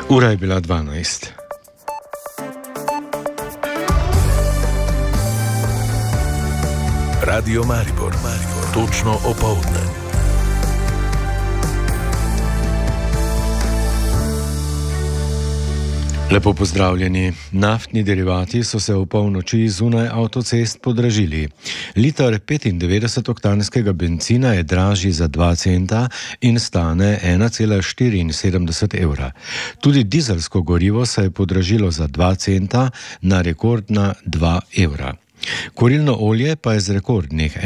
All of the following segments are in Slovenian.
Ura je bila 12. Radio Maribor, točno opoldne. Lepo pozdravljeni. Naftni derivati so se v polnoči zunaj avtocest podražili. Liter 95-oktanskega bencina je dražji za 2 centa in stane 1,74 evra. Tudi dizelsko gorivo se je podražilo za 2 centa na rekordna 2 evra. Kurilno olje pa je z rekordnih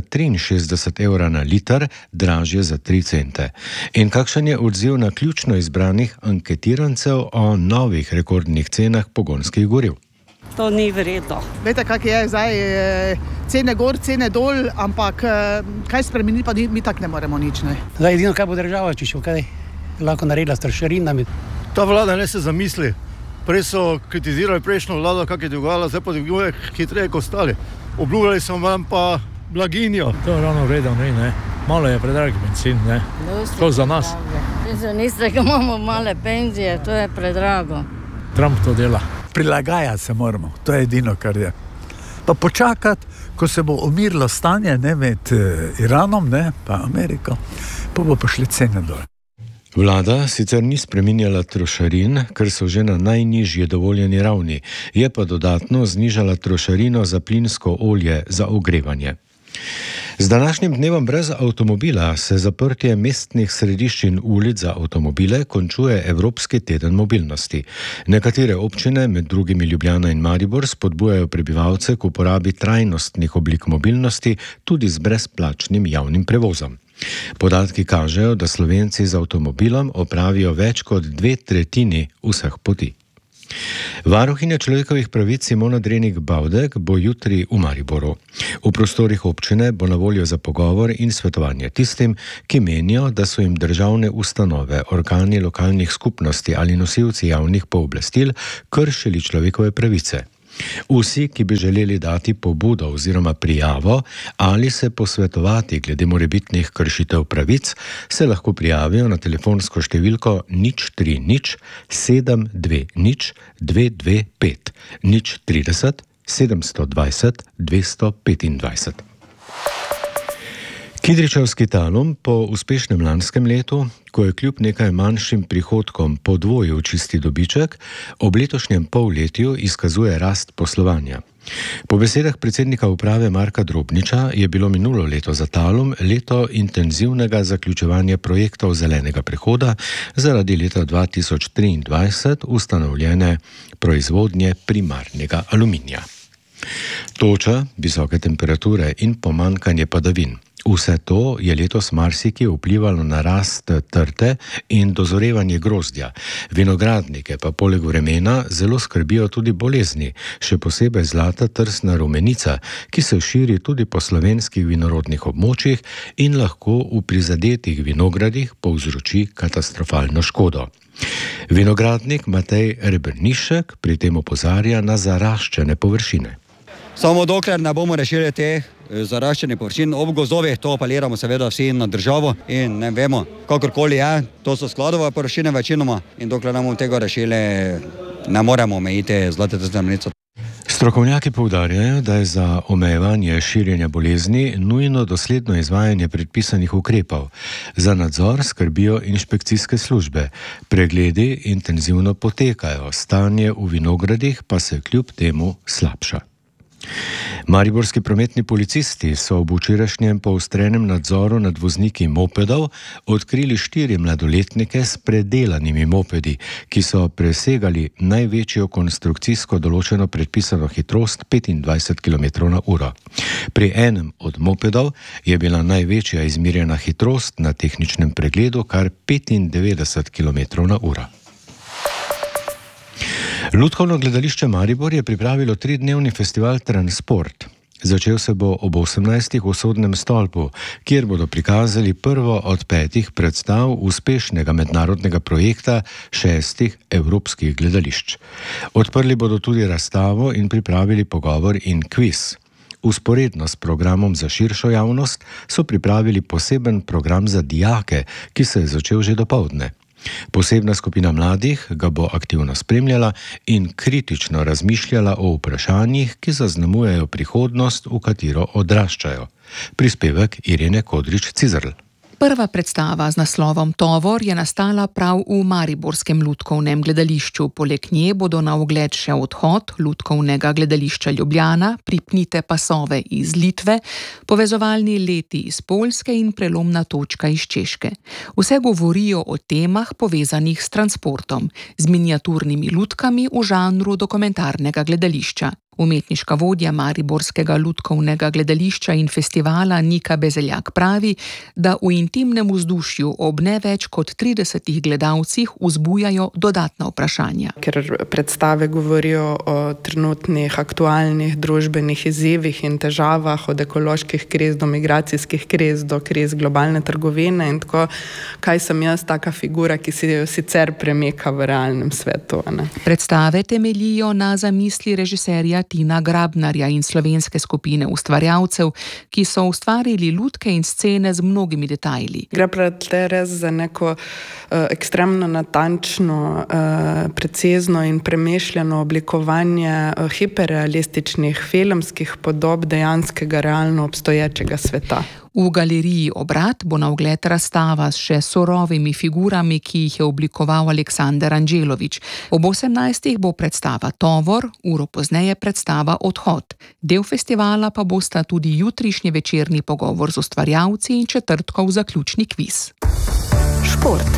1,63 evra na liter dražje za 3 cente. In kakšen je odziv na ključno izbranih anketirancev o novih rekordnih cenah pogonskih goriv? To ni vredno. Veste, kak je zdaj, cene gor, cene dol, ampak kaj spremeniti pa mi tako ne moremo nič. Ne? Zdaj edino, kaj bo država, če še kaj lahko naredila s trošarinami. Ta vlada ne se zamisli. Prej so kritizirali prejšnjo vlado, kak je dvigala, zdaj pa dviguje hitreje kot ostali. Obljubljali so vam pa blaginjo. To je ravno vredno, ne? Malo je predrag benzin, ne? To za nas. Niste, ko imamo male penzije, to je predrago. Trump to dela. Prilagajati se moramo, to je edino, kar je. Pa počakati, ko se bo umirilo stanje, ne, med Iranom, ne, pa Ameriko, pa bo šli cene dol. Vlada sicer ni spreminjala trošarin, ker so že na najnižji dovoljeni ravni, je pa dodatno znižala trošarino za plinsko olje za ogrevanje. Z današnjim dnevom brez avtomobila se zaprtje mestnih središč in ulic za avtomobile končuje Evropski teden mobilnosti. Nekatere občine, med drugimi Ljubljana in Maribor, spodbujajo prebivalce k uporabi trajnostnih oblik mobilnosti tudi z brezplačnim javnim prevozom. Podatki kažejo, da Slovenci z avtomobilom opravijo več kot 2/3 vseh poti. Varuhinja človekovih pravic Simona Drenik Bavdek bo jutri v Mariboru. V prostorih občine bo na voljo za pogovor in svetovanje tistim, ki menijo, da so jim državne ustanove, organi lokalnih skupnosti ali nosilci javnih pooblastil kršili človekove pravice. Vsi, ki bi želeli dati pobudo oziroma prijavo ali se posvetovati glede morebitnih kršitev pravic, se lahko prijavijo na telefonsko številko 030 720 225 030 720 225. Kidričevski Talum po uspešnem lanskem letu, ko je kljub nekaj manjšim prihodkom podvojil čisti dobiček, ob letošnjem polletju izkazuje rast poslovanja. Po besedah predsednika uprave Marka Drobniča je bilo minulo leto za Talum leto intenzivnega zaključevanja projektov zelenega prehoda zaradi leta 2023 ustanovljene proizvodnje primarnega aluminija. Toča, visoke temperature in pomanjkanje padavin. Vse to je letos marsikje vplivalo na rast trte in dozorevanje grozdja. Vinogradnike pa poleg vremena zelo skrbijo tudi bolezni, še posebej zlata trsna rumenica, ki se širi tudi po slovenskih vinorodnih območjih in lahko v prizadetih vinogradih povzroči katastrofalno škodo. Vinogradnik Matej Rebrnišek pri tem opozarja na zaraščene površine. Samo dokler ne bomo rešili te zaraščene površine ob gozdovih, to apeliramo seveda vsi na državo in ne vemo, kakorkoli je, to so skladove površine večinoma in dokler ne bomo tega rešili, ne moremo omejiti zlate trsne rumenice. Strokovnjaki poudarjajo, da je za omejevanje širjenja bolezni nujno dosledno izvajanje predpisanih ukrepov. Za nadzor skrbijo inšpekcijske službe. Pregledi intenzivno potekajo, stanje v vinogradih pa se kljub temu slabša. Mariborski prometni policisti so ob včerajšnjem poostrenem nadzoru nad vozniki mopedov odkrili 4 mladoletnike s predelanimi mopedi, ki so presegali največjo konstrukcijsko določeno predpisano hitrost 25 km/h. Pri enem od mopedov je bila največja izmerjena hitrost na tehničnem pregledu kar 95 km/h. Lutkovno gledališče Maribor je pripravilo 3-dnevni festival Transport. Začel se bo ob 18. v Sodnem stolpu, kjer bodo prikazali prvo od 5 predstav uspešnega mednarodnega projekta 6 evropskih gledališč. Odprli bodo tudi razstavo in pripravili pogovor in kviz. Vzporedno s programom za širšo javnost so pripravili poseben program za dijake, ki se je začel že dopoldne. Posebna skupina mladih ga bo aktivno spremljala in kritično razmišljala o vprašanjih, ki zaznamujejo prihodnost, v katero odraščajo. Prispevek Irene Kodrič-Cizrl. Prva predstava z naslovom Tovor je nastala prav v mariborskem lutkovnem gledališču. Poleg nje bodo na ogled še Odhod lutkovnega gledališča Ljubljana, Pripnite pasove iz Litve, Povezovalni leti iz Poljske in Prelomna točka iz Češke. Vse govorijo o temah povezanih s transportom, z miniaturnimi lutkami v žanru dokumentarnega gledališča. Umetniška vodja mariborskega lutkovnega gledališča in festivala Nika Bezeljak pravi, da v intimnem vzdušju ob ne več kot 30 gledalcih vzbujajo dodatna vprašanja. Ker predstave govorijo o trenutnih aktualnih družbenih izzivih in težavah, od ekoloških kriz do migracijskih kriz, do kriz globalne trgovine in tako, kaj sem jaz taka figura, ki si jo sicer premika v realnem svetu. Ne? Predstave temeljijo na zamisli režiserja Tina Grabnarja in slovenske skupine ustvarjalcev, ki so ustvarili lutke in scene z mnogimi detajli. Gre res za neko ekstremno natančno, precizno in premišljeno oblikovanje hiperrealističnih filmskih podob dejanskega realno obstoječega sveta. V galeriji Obrat bo na ogled razstava s še surovimi figurami, ki jih je oblikoval Aleksander Anđelović. Ob 18. bo predstava Tovor, uro pozneje predstava Odhod. Del festivala pa bosta tudi jutrišnji večerni pogovor z ustvarjalci in četrtkov zaključni kviz. Šport.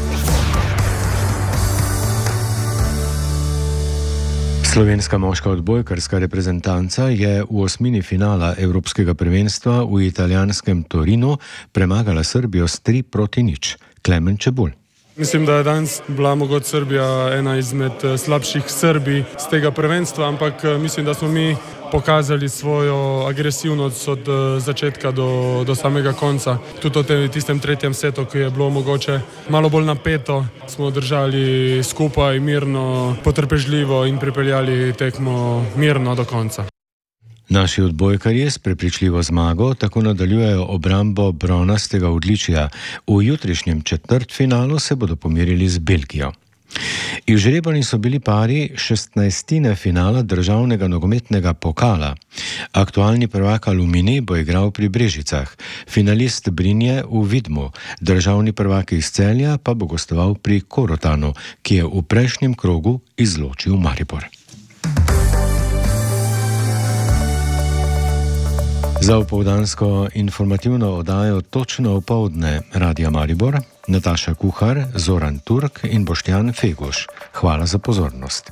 Slovenska moška odbojkarska reprezentanca je v osmini finala Evropskega prvenstva v italijanskem Torinu premagala Srbijo s 3-0. Klemen Čebulj. Mislim, da je danes bila mogoče Srbija ena izmed slabših Srbij z tega prvenstva, ampak mislim, da smo mi pokazali svojo agresivnost od začetka do samega konca. Tudi v tistem tretjem setu, ki je bilo mogoče malo bolj napeto, smo držali skupaj mirno, potrpežljivo in pripeljali tekmo mirno do konca. Naši odbojkarji s prepričljivo zmago tako nadaljujejo obrambo bronastega odličja. V jutrišnjem četrtfinalu se bodo pomerili z Belgijo. Izžrebani so bili pari 16. finala državnega nogometnega pokala. Aktualni prvak Aluminij bo igral pri Brežicah, finalist Brinje v Vidmu, državni prvak iz Celja pa bo gostoval pri Korotanu, ki je v prejšnjem krogu izločil Maribor. Za opoldansko informativno oddajo točno opoldne Radia Maribor, Nataša Kuhar, Zoran Turk in Boštjan Feguš. Hvala za pozornost.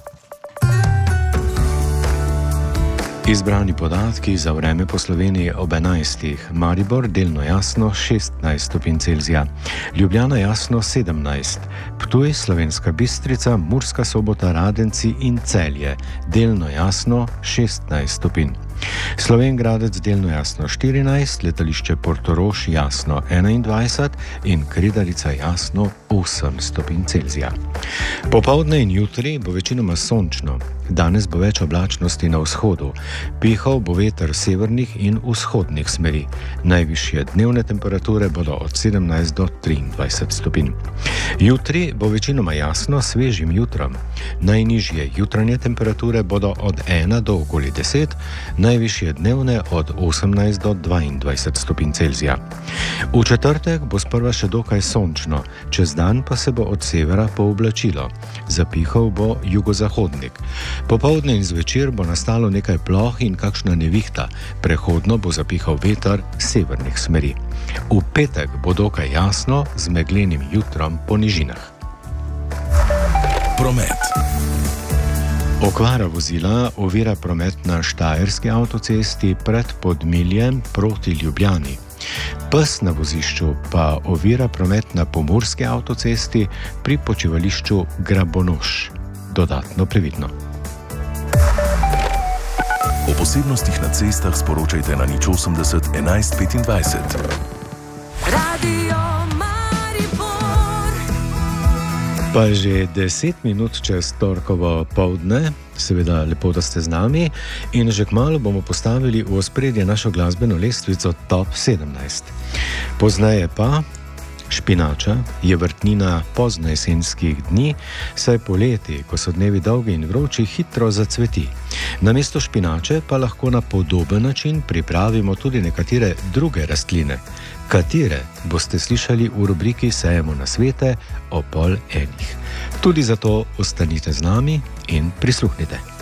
Izbrani podatki za vreme po Sloveniji ob 11. Maribor delno jasno 16 stopinj Celzija, Ljubljana jasno 17, Ptuj, Slovenska Bistrica, Murska Sobota, Radenci in Celje delno jasno 16 stopinj. Slovenj Gradec delno jasno 14, letališče Portorož jasno 21 in Kredarica jasno 8 stopinj Celzija. Popoldne in jutri bo večinoma sončno, danes bo več oblačnosti na vzhodu, pihal bo veter severnih in vzhodnih smeri. Najvišje dnevne temperature bodo od 17 do 23 stopinj. Jutri bo večinoma jasno s svežim jutrom. Najnižje jutranje temperature bodo od 1 do okoli 10, najvišje dnevne od 18 do 22 stopinj Celzija. V četrtek bo sprva še dokaj sončno, čez dan pa se bo od severa pooblačilo. Zapihal bo jugozahodnik. Popoldne in zvečer bo nastalo nekaj ploh in kakšna nevihta, prehodno bo zapihal veter severnih smeri. V petek bo dokaj jasno z meglenim jutrom po nižinah. Promet. Okvara vozila ovira promet na Štajerski avtocesti pred Podmiljem proti Ljubljani. Pes na vozišču pa ovira promet na Pomurski avtocesti pri počivališču Grabonoš. Dodatno previdno. O posebnostih na cestah sporočajte na 080 11 25. Radio Maribor. Pa že 10 minut čez torkovo poldne, seveda lepo, da ste z nami, in že kmalu bomo postavili v ospredje našo glasbeno lestvico Top 17. Pozneje pa Špinača je vrtnina poznojesenskih dni, saj poleti, ko so dnevi dolgi in vroči, hitro zacveti. Namesto špinače pa lahko na podoben način pripravimo tudi nekatere druge rastline. Katere boste slišali v rubriki Sejemo nasvete ob 12:30. Tudi zato ostanite z nami in prisluhnite.